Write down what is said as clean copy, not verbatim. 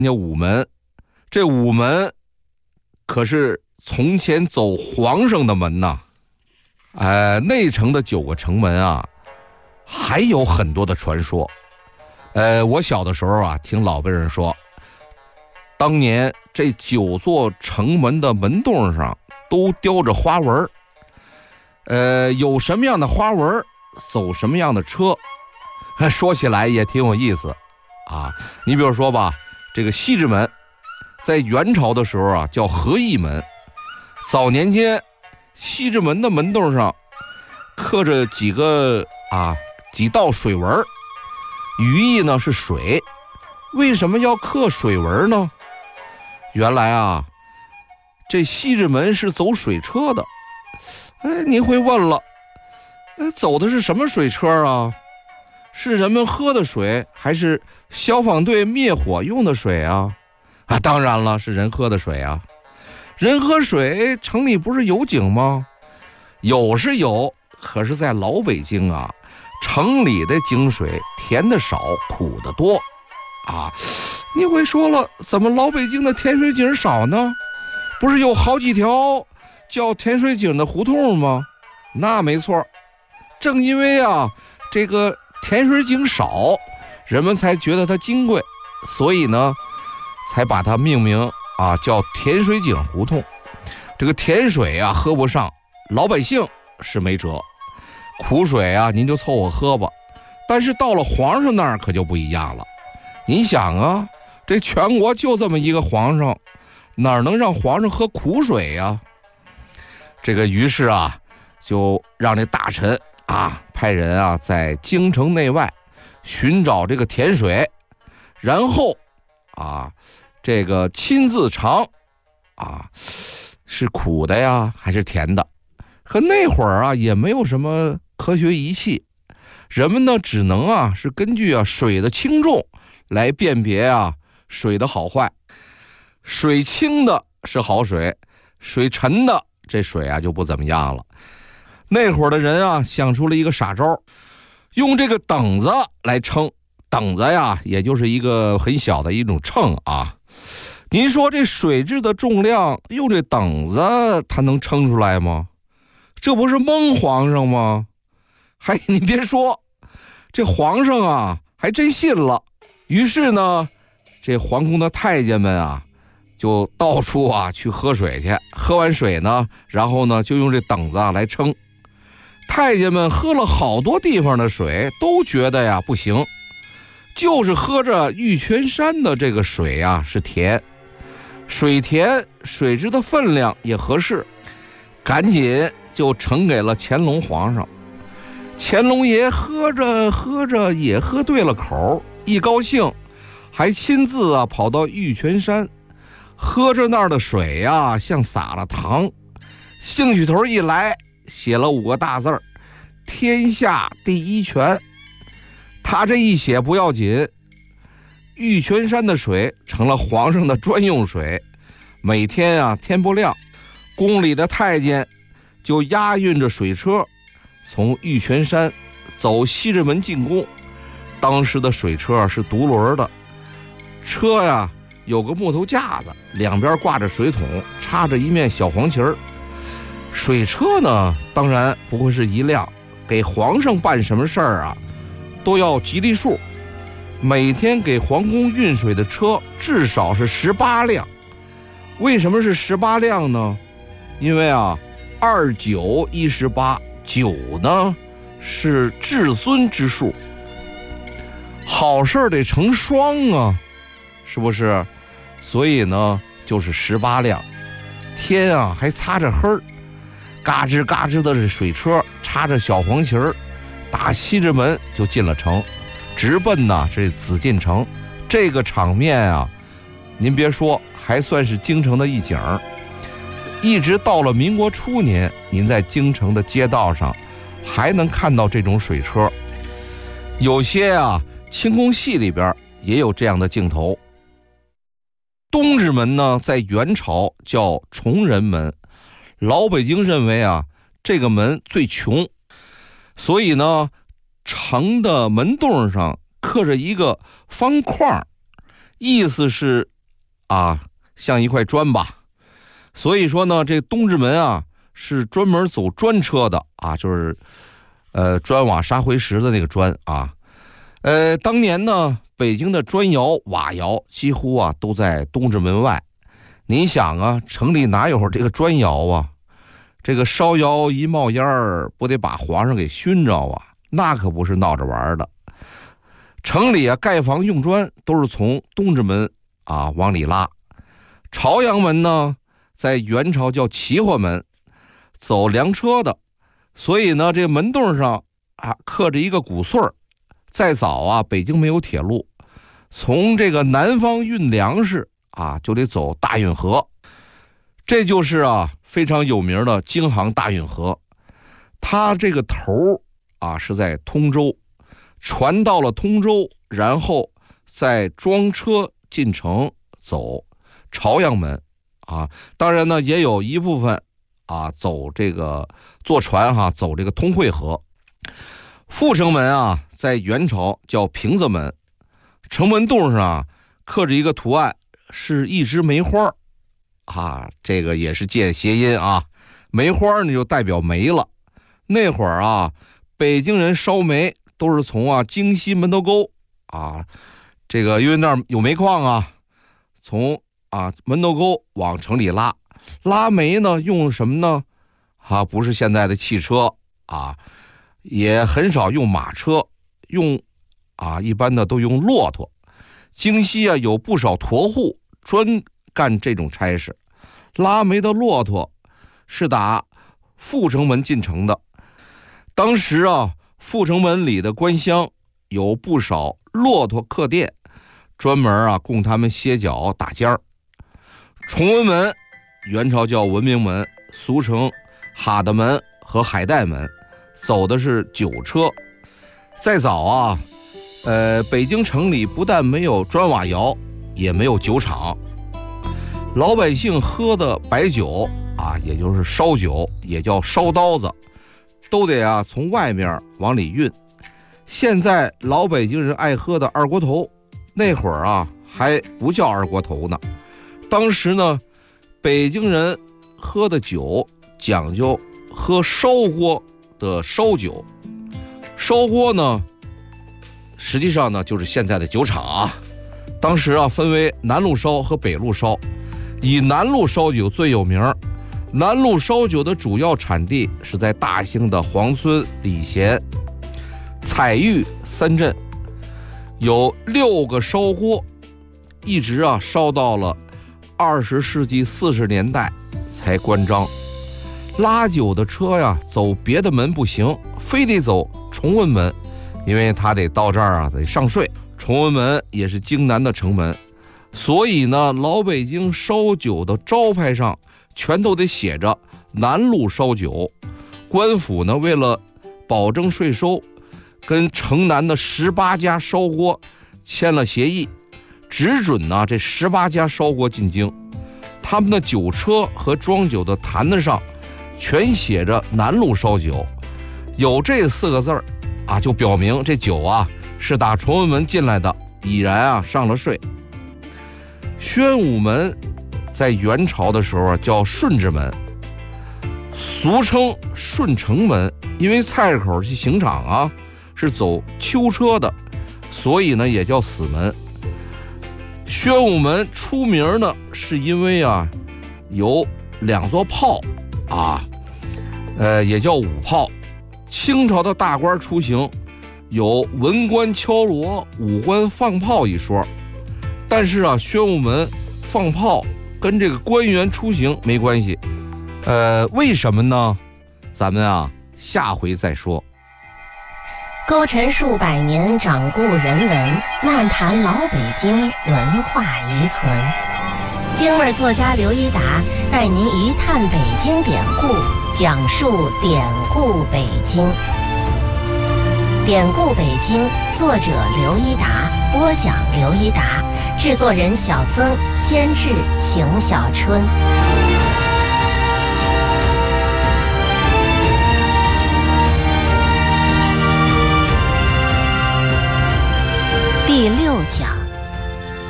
家午门，这午门可是从前走皇上的门呐。内城的9个城门啊，还有很多的传说。我小的时候啊，听老辈人说，当年这9座城门的门洞上都雕着花纹，有什么样的花纹，走什么样的车。说起来也挺有意思啊。你比如说吧，这个西直门在元朝的时候啊叫和义门。早年间西直门的门洞上刻着几道水纹，寓意呢是水。为什么要刻水纹呢？原来啊，这西直门是走水车的。您会问了，走的是什么水车啊？是人们喝的水，还是消防队灭火用的水啊？当然了，是人喝的水啊。人喝水，城里不是有井吗？有是有，可是在老北京啊，城里的井水甜的少，苦的多啊。你会说了，怎么老北京的甜水井少呢？不是有好几条叫甜水井的胡同吗？那没错，正因为啊这个甜水井少，人们才觉得它金贵，所以呢才把它命名叫甜水井胡同。这个甜水啊喝不上，老百姓是没辙，苦水啊您就凑合喝吧。但是到了皇上那儿可就不一样了。你想啊，这全国就这么一个皇上，哪能让皇上喝苦水呀？这个于是啊就让这大臣派人在京城内外寻找这个甜水，然后这个亲自尝是苦的呀还是甜的。可那会儿也没有什么科学仪器，人们呢只能是根据水的轻重来辨别水的好坏。水轻的是好水，水沉的这水就不怎么样了。那会儿的人想出了一个傻招，用这个等子来称。等子呀也就是一个很小的一种秤啊。您说这水质的重量用这等子它能称出来吗？这不是蒙皇上吗？你别说，这皇上还真信了。于是呢这皇宫的太监们就到处去喝水去，喝完水呢，然后呢就用这等子来称。太监们喝了好多地方的水，都觉得不行，就是喝着玉泉山的这个水是甜。水甜，水质的分量也合适，赶紧就呈给了乾隆皇上。乾隆爷喝着喝着也喝对了口，一高兴还亲自跑到玉泉山，喝着那儿的水像撒了糖，兴趣头一来，写了5个大字：天下第一泉。他这一写不要紧，玉泉山的水成了皇上的专用水。每天天不亮，宫里的太监就押运着水车从玉泉山走西直门进宫。当时的水车是独轮的，车有个木头架子，两边挂着水桶，插着一面小黄旗儿。水车呢当然不会是一辆，给皇上办什么事儿都要吉利数。每天给皇宫运水的车至少是18辆。为什么是18辆呢？因为29、18， 9呢是至尊之数，好事得成双是不是？所以呢就是18辆。天还擦着黑儿，嘎吱嘎吱的这水车插着小黄旗儿，打西直门就进了城，直奔这紫禁城。这个场面您别说，还算是京城的一景。一直到了民国初年，您在京城的街道上还能看到这种水车。有些清宫戏里边也有这样的镜头。东直门呢在元朝叫崇仁门，老北京认为这个门最穷，所以呢城的门洞上刻着一个方框， 意思是像一块砖吧。所以说呢，这东直门啊是专门走砖车的就是砖瓦砂灰石的那个砖啊。当年呢，北京的砖窑瓦窑几乎都在东直门外。你想城里哪有这个砖窑啊？这个烧窑一冒烟儿，不得把皇上给熏着那可不是闹着玩的。城里盖房用砖都是从东直门往里拉。朝阳门呢，在元朝叫齐化门，走粮车的，所以呢，这门洞上刻着一个鼓穗儿。再早北京没有铁路，从这个南方运粮食就得走大运河，这就是非常有名的京杭大运河。它这个头是在通州，船到了通州，然后再装车进城走朝阳门当然呢，也有一部分走这个坐船走这个通惠河。阜成门在元朝叫平子门，城门洞上刻着一个图案，是一枝梅花这个也是借谐音梅花呢就代表煤了。那会儿北京人烧煤都是从京西门头沟这个因为那儿有煤矿从门头沟往城里拉煤呢，用什么呢？不是现在的汽车也很少用马车，用一般的都用骆驼。京西有不少驼户专干这种差事。拉煤的骆驼是打阜成门进城的。当时阜成门里的官乡有不少骆驼客店，专门供他们歇脚打尖儿。崇文门元朝叫文明门，俗称哈德门和海岱门，走的是酒车。再早北京城里不但没有砖瓦窑，也没有酒厂，老百姓喝的白酒也就是烧酒，也叫烧刀子，都得从外面往里运。现在老北京人爱喝的二锅头，那会儿还不叫二锅头呢。当时呢，北京人喝的酒讲究喝烧锅的烧酒。烧锅呢，实际上呢就是现在的酒厂当时分为南路烧和北路烧，以南路烧酒最有名。南路烧酒的主要产地是在大兴的黄村、礼贤、采玉三镇，有6个烧锅，一直烧到了20世纪40年代才关张。拉酒的车走别的门不行，非得走崇文门，因为他得到这儿得上税。崇文门也是京南的城门，所以呢，老北京烧酒的招牌上全都得写着南路烧酒。官府呢，为了保证税收，跟城南的18家烧锅签了协议，只准这18家烧锅进京。他们的酒车和装酒的坛子上全写着南路烧酒，有这4个字就表明这酒是打崇文门进来的，已然上了税。宣武门在元朝的时候叫顺治门，俗称顺城门，因为菜市口去刑场是走囚车的，所以呢也叫死门。宣武门出名呢，是因为有2座炮也叫武炮。清朝的大官出行有文官敲锣，武官放炮一说，但是宣武门放炮跟这个官员出行没关系。为什么呢？咱们下回再说。 勾陈数百年掌故人文，漫谈老北京文化遗存。京味作家刘一达带您一探北京典故，讲述典故北京。典故北京，作者刘一达，播讲刘一达，制作人小曾，监制邢小春。第6讲。